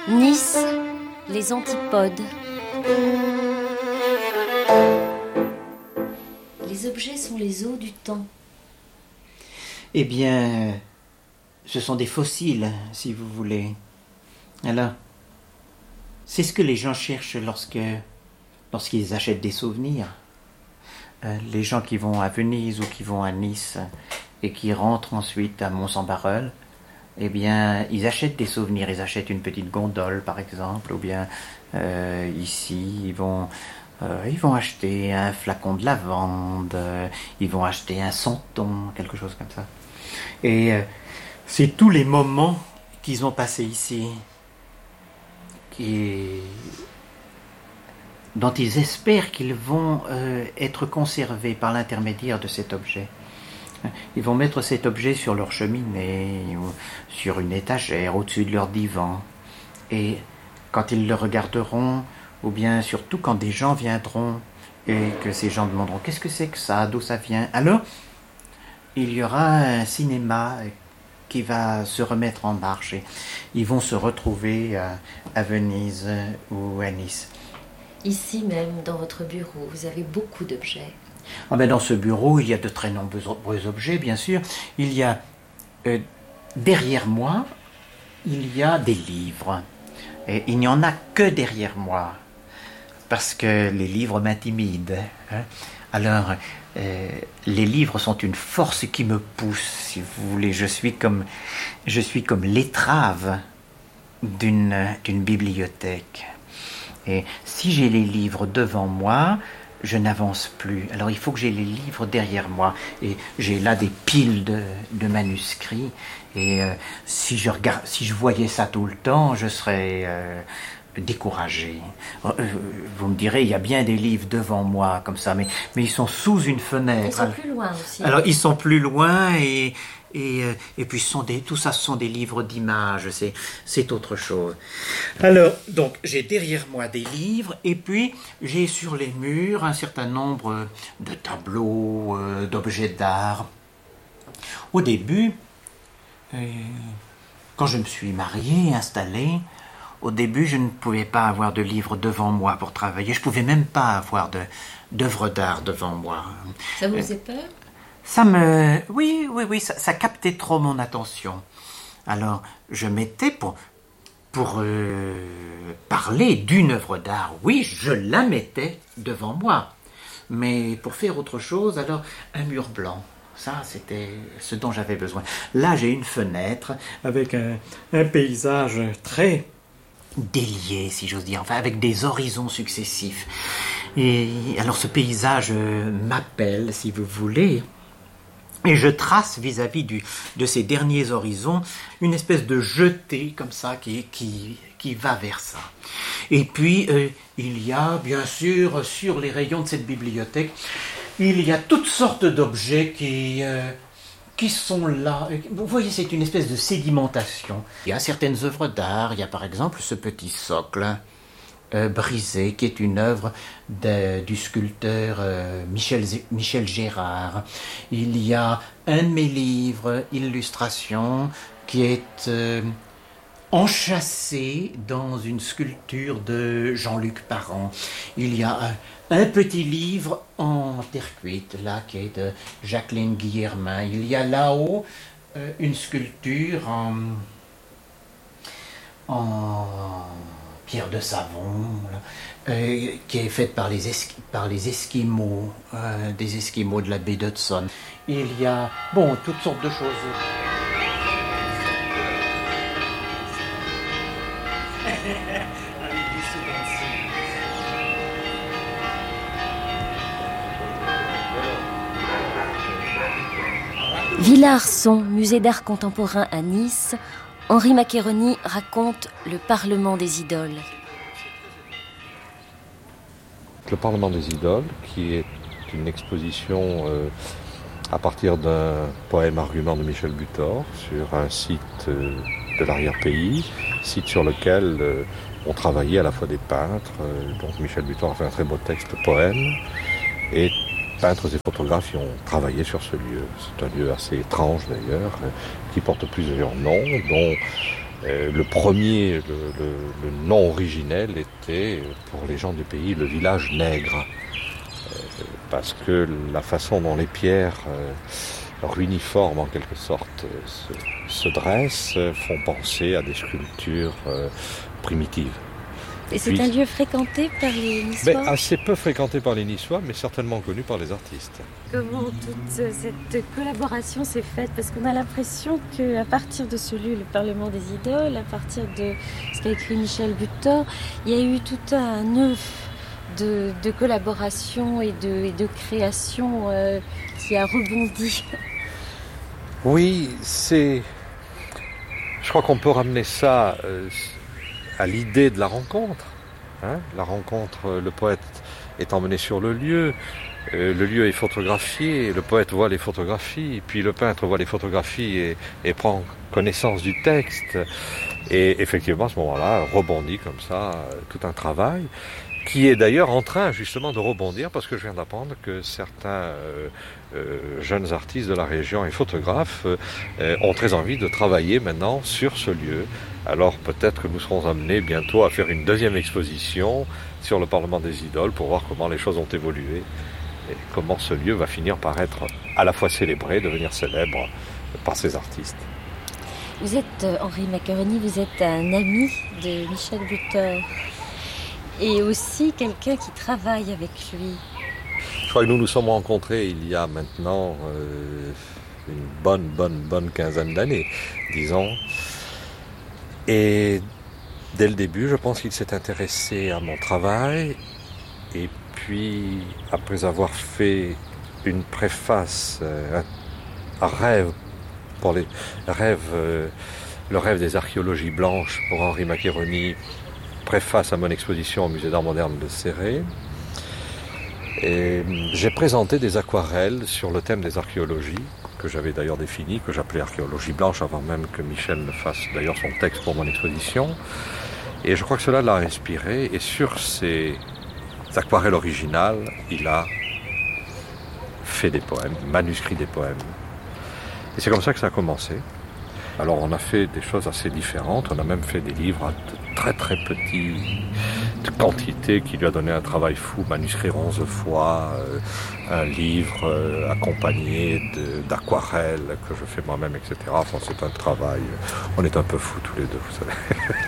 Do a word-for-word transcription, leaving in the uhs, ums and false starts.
Nice, les antipodes. Les objets sont les eaux du temps. Eh bien, ce sont des fossiles, si vous voulez. Alors, c'est ce que les gens cherchent lorsque, lorsqu'ils achètent des souvenirs. Euh, les gens qui vont à Venise ou qui vont à Nice et qui rentrent ensuite à Mont-Saint-Barreul, eh bien, ils achètent des souvenirs. Ils achètent une petite gondole, par exemple, ou bien euh, ici, ils vont, euh, ils vont acheter un flacon de lavande, euh, ils vont acheter un santon, quelque chose comme ça. Et euh, c'est tous les moments qu'ils ont passés ici, qui, dont ils espèrent qu'ils vont euh, être conservés par l'intermédiaire de cet objet. Ils vont mettre cet objet sur leur cheminée, ou sur une étagère, au-dessus de leur divan. Et quand ils le regarderont, ou bien surtout quand des gens viendront, et que ces gens demanderont « Qu'est-ce que c'est que ça? D'où ça vient ?» Alors, il y aura un cinéma qui va se remettre en marche. Et ils vont se retrouver à, à Venise ou à Nice. Ici même, dans votre bureau, vous avez beaucoup d'objets. Ah ben dans ce bureau, il y a de très nombreux objets, bien sûr. Il y a, euh, derrière moi, il y a des livres. Et il n'y en a que derrière moi, parce que les livres m'intimident. Hein. Alors, euh, les livres sont une force qui me pousse, si vous voulez. Je suis comme, je suis comme l'étrave d'une, d'une bibliothèque. Et si j'ai les livres devant moi, je n'avance plus. Alors il faut que j'ai les livres derrière moi. Et j'ai là des piles de, de manuscrits. Et euh, si, je regarde, si je voyais ça tout le temps, je serais euh, découragé. Euh, vous me direz, il y a bien des livres devant moi, comme ça, mais, mais ils sont sous une fenêtre. Ils sont plus loin aussi. Alors ils sont plus loin et... Et, euh, et puis ce sont des, tout ça, ce sont des livres d'images, c'est, c'est autre chose. Alors, donc, j'ai derrière moi des livres, et puis j'ai sur les murs un certain nombre de tableaux, euh, d'objets d'art. Au début, euh, quand je me suis marié, installé, au début, je ne pouvais pas avoir de livres devant moi pour travailler. Je ne pouvais même pas avoir de, d'œuvres d'art devant moi. Ça vous faisait peur ? Ça me... Oui, oui, oui, ça, ça captait trop mon attention. Alors, je mettais pour, pour euh, parler d'une œuvre d'art. Oui, je la mettais devant moi. Mais pour faire autre chose, alors, un mur blanc. Ça, c'était ce dont j'avais besoin. Là, j'ai une fenêtre avec un, un paysage très délié, si j'ose dire, enfin, avec des horizons successifs. Et alors, ce paysage euh, m'appelle, si vous voulez... Et je trace vis-à-vis du, de ces derniers horizons une espèce de jetée comme ça qui, qui, qui va vers ça. Et puis, euh, il y a bien sûr sur les rayons de cette bibliothèque, il y a toutes sortes d'objets qui, euh, qui sont là. Vous voyez, c'est une espèce de sédimentation. Il y a certaines œuvres d'art, il y a par exemple ce petit socle Euh, brisé, qui est une œuvre de, du sculpteur euh, Michel, Michel Gérard. Il y a un de mes livres, Illustrations, qui est euh, enchâssé dans une sculpture de Jean-Luc Parent. Il y a un, un petit livre en terre cuite, là, qui est de Jacqueline Guillermin. Il y a là-haut euh, une sculpture en... en pierre de savon, euh, qui est faite par les, esqui- par les Esquimaux, euh, des Esquimaux de la baie d'Hudson. Il y a, bon, toutes sortes de choses. Villa-Arson, musée d'art contemporain à Nice, Henri Maccheroni raconte le Parlement des idoles. Le Parlement des idoles, qui est une exposition euh, à partir d'un poème argument de Michel Butor sur un site euh, de l'arrière-pays, site sur lequel euh, ont travaillé à la fois des peintres. Euh, donc Michel Butor a fait un très beau texte poème, et peintres et photographes qui ont travaillé sur ce lieu. C'est un lieu assez étrange d'ailleurs, qui porte plusieurs noms, dont Euh, le premier, le, le, le nom originel était, pour les gens du pays, le village nègre. Euh, parce que la façon dont les pierres, euh, leur uniforme en quelque sorte, se, se dressent, font penser à des sculptures euh, primitives. Et c'est Puis, un lieu fréquenté par les Niçois? ben, assez peu fréquenté par les Niçois, mais certainement connu par les artistes. Comment toute cette collaboration s'est faite? Parce qu'on a l'impression qu'à partir de ce lieu, le Parlement des Idoles, à partir de ce qu'a écrit Michel Butor, il y a eu tout un œuf de, de collaboration et de, et de création euh, qui a rebondi. Oui, c'est... Je crois qu'on peut ramener ça euh, à l'idée de la rencontre. Hein, la rencontre, le poète est emmené sur le lieu, euh, le lieu est photographié, le poète voit les photographies, puis le peintre voit les photographies et, et prend connaissance du texte. Et effectivement, à ce moment-là, rebondit comme ça tout un travail qui est d'ailleurs en train justement de rebondir parce que je viens d'apprendre que certains euh, euh, jeunes artistes de la région et photographes euh, ont très envie de travailler maintenant sur ce lieu. Alors peut-être que nous serons amenés bientôt à faire une deuxième exposition sur le Parlement des Idoles pour voir comment les choses ont évolué et comment ce lieu va finir par être à la fois célébré, devenir célèbre par ces artistes. Vous êtes, Henri Maccheroni, vous êtes un ami de Michel Butor et aussi quelqu'un qui travaille avec lui. Je crois que nous nous sommes rencontrés il y a maintenant euh, une bonne, bonne, bonne quinzaine d'années, disons. Et dès le début, je pense qu'il s'est intéressé à mon travail. Et puis, après avoir fait une préface, euh, un rêve pour les rêves, euh, le rêve des archéologies blanches pour Henri Maccheroni, préface à mon exposition au Musée d'Art Moderne de Céret. Et j'ai présenté des aquarelles sur le thème des archéologies, que j'avais d'ailleurs défini, que j'appelais archéologie blanche avant même que Michel ne fasse d'ailleurs son texte pour mon exposition. Et je crois que cela l'a inspiré. Et sur ces aquarelles originales, il a fait des poèmes, manuscrit des poèmes. Et c'est comme ça que ça a commencé. Alors on a fait des choses assez différentes, on a même fait des livres à de très très petites quantités qui lui a donné un travail fou, manuscrire onze fois, euh, un livre euh, accompagné de, d'aquarelles que je fais moi-même, et cetera. Enfin c'est un travail, on est un peu fous tous les deux, vous savez.